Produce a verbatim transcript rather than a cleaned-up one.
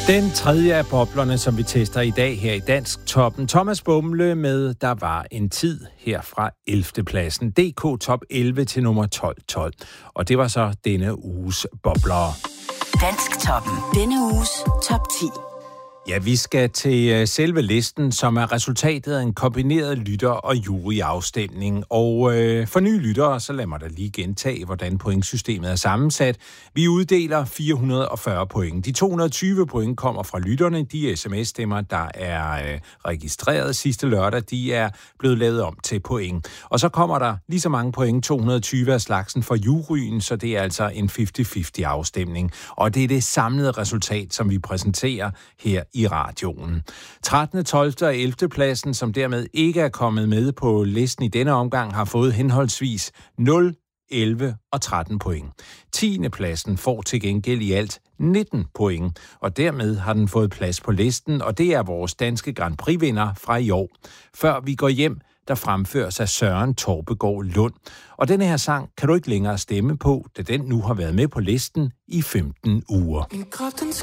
Den tredje af boblerne, som vi tester i dag her i Dansk Toppen. Thomas Bumle med Der var en tid her fra ellevte pladsen. D K Top elleve til nummer tolv tolv. Og det var så denne uges bobler. Dansk Toppen. Denne uges top ti. Ja, vi skal til selve listen, som er resultatet af en kombineret lytter- og juryafstemning. Og øh, for nye lyttere, så lad mig da lige gentage, hvordan pointsystemet er sammensat. Vi uddeler fire hundrede og fyrre point. De to hundrede og tyve point kommer fra lytterne. De sms-stemmer, der er øh, registreret sidste lørdag, de er blevet lavet om til point. Og så kommer der lige så mange point, to hundrede og tyve af slagsen for juryen, så det er altså en halvtreds halvtreds afstemning. Og det er det samlede resultat, som vi præsenterer her i radioen. trettende, tolvte og ellevte pladsen, som dermed ikke er kommet med på listen i denne omgang, har fået henholdsvis nul, elleve og tretten point. tiende pladsen får til gengæld i alt nitten point, og dermed har den fået plads på listen, og det er vores danske Grand Prix-vinder fra i år. Før vi går hjem, der fremføres af Søren Torpegaard Lund. Og denne her sang kan du ikke længere stemme på, da den nu har været med på listen i femten uger.